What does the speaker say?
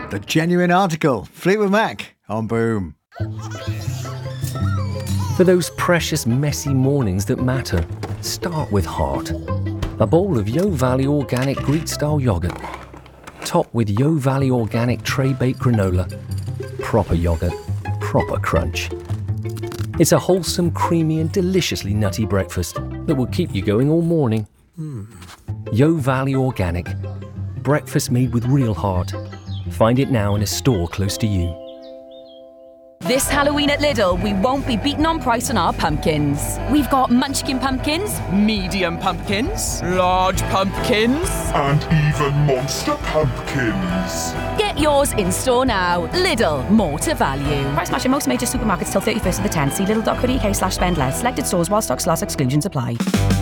The Genuine Article, Fleetwood Mac on Boom. For those precious messy mornings that matter, start with heart. A bowl of Yo Valley Organic Greek-style yoghurt. Top with Yo Valley Organic tray-baked granola. Proper yoghurt, proper crunch. It's a wholesome, creamy and deliciously nutty breakfast that will keep you going all morning. Yo Valley Organic. Breakfast made with real heart. Find it now in a store close to you. This Halloween at Lidl, we won't be beaten on price on our pumpkins. We've got munchkin pumpkins, medium pumpkins, large pumpkins, and even monster pumpkins. Get yours in store now. Lidl, more to value. Price match in most major supermarkets till 31st of the 10th. See lidl.co.uk/spend less. Selected stores while stocks last, exclusions apply.